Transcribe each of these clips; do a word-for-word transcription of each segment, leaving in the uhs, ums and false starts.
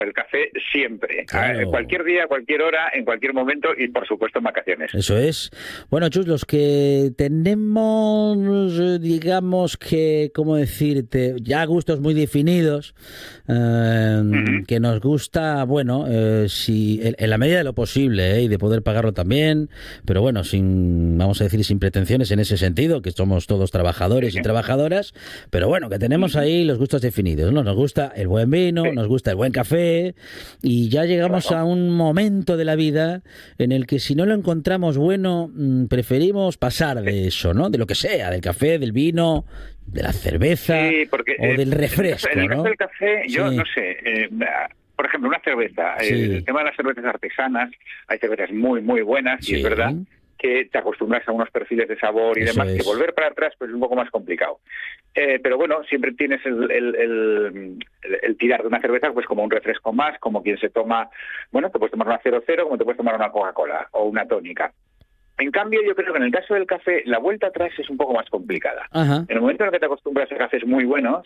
el café siempre, Claro. eh, cualquier día, cualquier hora, en cualquier momento y por supuesto en vacaciones. Eso es. Bueno, Chus, los que tenemos, eh, digamos que, ¿cómo decirte? Ya gustos muy definidos, eh, Uh-huh. que nos gusta, bueno, eh, si en, en la medida de lo posible, eh, y de poder pagarlo también, pero bueno, sin, vamos a decir, sin pretensiones en ese sentido, que somos todos trabajadores Sí. y trabajadoras, pero bueno, que tenemos Uh-huh. ahí los gustos definidos, ¿no? Nos gusta el buen vino, Sí. nos gusta el buen café, y ya llegamos Claro. a un momento de la vida en el que si no lo encontramos bueno, mmm, preferimos pasar de eso, ¿no? De lo que sea, del café, del vino, de la cerveza, Sí, porque o eh, del refresco, en el caso ¿no? del café, yo Sí. no sé, eh, por ejemplo, una cerveza, Sí. eh, el tema de las cervezas artesanas, hay cervezas muy, muy buenas y Sí. es verdad que te acostumbras a unos perfiles de sabor y Eso demás, es. que volver para atrás pues es un poco más complicado. Eh, pero bueno, siempre tienes el, el, el, el, el tirar de una cerveza pues como un refresco más, como quien se toma, bueno, te puedes tomar una cero cero como te puedes tomar una Coca-Cola o una tónica. En cambio, yo creo que en el caso del café, la vuelta atrás es un poco más complicada. Ajá. En el momento en el que te acostumbras a cafés muy buenos,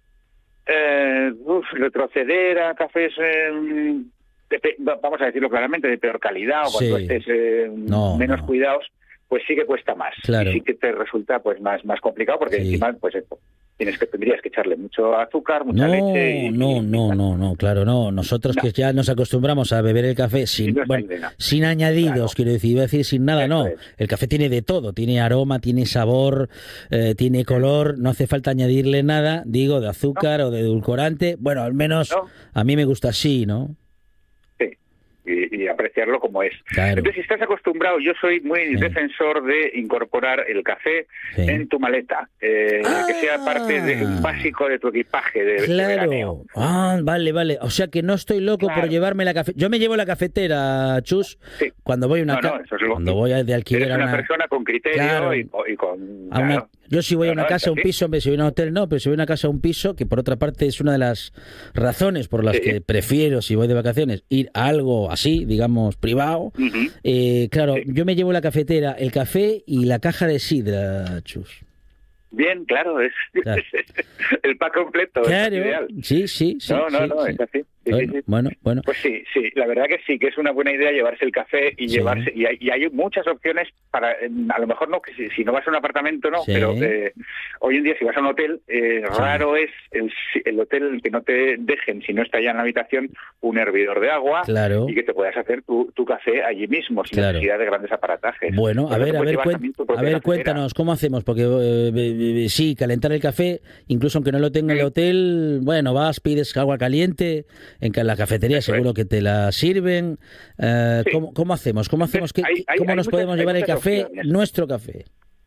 eh, uf, retroceder a cafés, eh, de pe- vamos a decirlo claramente, de peor calidad o cuando Sí. estés eh, No, menos no. cuidados, pues sí que cuesta más. Claro. Y sí que te resulta pues más, más complicado porque Sí. encima pues esto, tienes que tendrías que echarle mucho azúcar, mucha No, leche y, no, y- no, no, no, claro, no. Nosotros No. que ya nos acostumbramos a beber el café sin, Y no está bueno, bien, no. sin añadidos, Claro. quiero decir, iba a decir sin nada, Eso no. es. El café tiene de todo, tiene aroma, tiene sabor, eh, tiene color, no hace falta añadirle nada, digo, de azúcar o de edulcorante. Bueno, al menos No. a mí me gusta así, ¿no? Sí, y, y apreciarlo como es. Claro. Entonces, si estás acostumbrado, yo soy muy Sí. defensor de incorporar el café Sí. en tu maleta, eh, Ah. que sea parte de un básico de tu equipaje de, de veraneo. Claro. Ah, vale, vale. O sea que no estoy loco por Claro. llevarme la cafetera. Yo me llevo la cafetera, Chus, Sí. cuando voy a una No, ca- no, eso es lo- cuando voy de alquiler Eres a una, una persona con criterio Claro. y, y con... a una- claro. yo si voy a No, una no, casa, es un así. piso, hombre, si voy a un hotel no, pero si voy a una casa, un piso, que por otra parte es una de las razones por las Sí. que prefiero, si voy de vacaciones, ir a algo así, digamos, privado. Ujú. Eh, claro, Sí. yo me llevo la cafetera, el café y la caja de sidra, Chus. Bien, claro, es Claro. el pack completo, es Claro, ideal. sí, sí, sí. no, no, sí, no, sí. es así. Sí, Bueno, sí, sí. bueno, bueno. Pues sí, sí, la verdad que sí, que es una buena idea llevarse el café y Sí. llevarse, y hay, y hay muchas opciones para, eh, a lo mejor no, que si, si no vas a un apartamento no, Sí. pero eh, hoy en día si vas a un hotel, eh, Sí. raro es el, el hotel que no te dejen, si no está ya en la habitación, un hervidor de agua Claro. y que te puedas hacer tu, tu café allí mismo, sin Claro. necesidad de grandes aparatajes. Bueno, Por a eso ver, te a puedes ver, llevar cuen- también tu a propia ver, cafetera. cuéntanos, ¿cómo hacemos? Porque eh, be- be- sí, calentar el café, incluso aunque no lo tenga el Sí. hotel, bueno, vas, pides agua caliente, en ca- la cafetería Eso seguro es. que te la sirven. Eh, Sí. ¿cómo, cómo hacemos? ¿Cómo hacemos? ¿Qué- Hay- qué- hay- ¿Cómo hay nos muchas- podemos hay llevar el muchas café, opciones. nuestro café?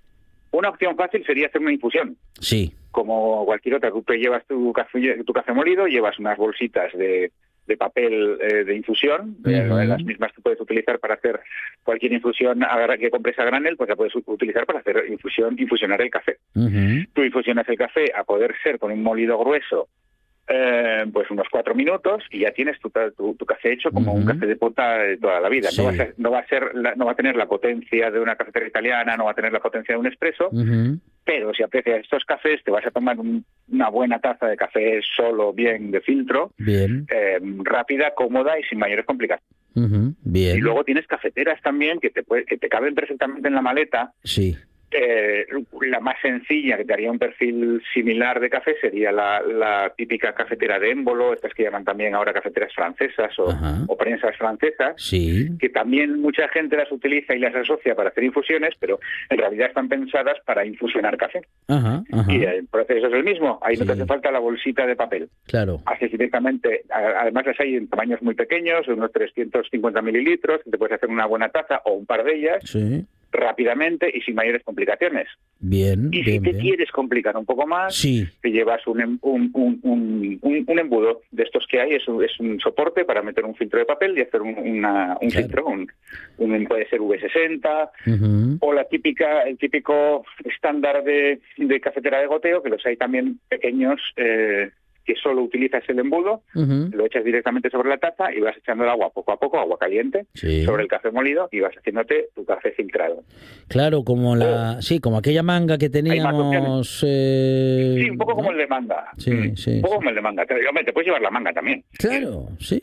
Una opción fácil sería hacer una infusión. Sí. Como cualquier otra, tú te llevas tu café, tu café molido, llevas unas bolsitas de, de papel eh, de infusión, eh, Ujú. las mismas que puedes utilizar para hacer cualquier infusión a gra- que compres a granel, pues la puedes u- utilizar para hacer infusión, infusionar el café. Ujú. Tú infusionas el café a poder ser con un molido grueso, eh, pues unos cuatro minutos y ya tienes tu, ta- tu, tu café hecho como Ujú. un café de pota de toda la vida. Sí. No va a ser, no va a ser, la- no va a tener la potencia de una cafetera italiana, no va a tener la potencia de un espresso, Ujú. pero si aprecias estos cafés te vas a tomar un- una buena taza de café solo, bien de filtro, Bien. eh, rápida, cómoda y sin mayores complicaciones. Ujú. Bien. Y luego tienes cafeteras también que te puede- que te caben perfectamente en la maleta. Sí. Eh, la más sencilla, que te haría un perfil similar de café, sería la, la típica cafetera de émbolo, estas que llaman también ahora cafeteras francesas o, Ajá. o prensas francesas, Sí. que también mucha gente las utiliza y las asocia para hacer infusiones, pero en realidad están pensadas para infusionar café. Ajá, ajá. Y el proceso es el mismo, ahí no Sí. te hace falta la bolsita de papel. Claro. Haces directamente, a- además las hay en tamaños muy pequeños, unos trescientos cincuenta mililitros, que te puedes hacer una buena taza o un par de ellas Sí. rápidamente y sin mayores complicaciones. Bien, Y si bien, te bien. quieres complicar un poco más, Sí. te llevas un, em- un, un, un, un- un embudo de estos que hay, es un, es un soporte para meter un filtro de papel y hacer un, una, un Claro. filtro, un, un- puede ser V sesenta, Ujú. o la típica, el típico estándar de, de cafetera de goteo, que los hay también pequeños, eh, que solo utilizas el embudo, uh-huh. lo echas directamente sobre la taza y vas echando el agua poco a poco, agua caliente, sí. sobre el café molido y vas haciéndote tu café filtrado. Claro, como la, oh. sí, como aquella manga que teníamos. Eh... Sí, un poco como el de manga. Sí, mm. sí. Un poco sí. como el de manga. Te, hombre, te puedes llevar la manga también. Claro, sí.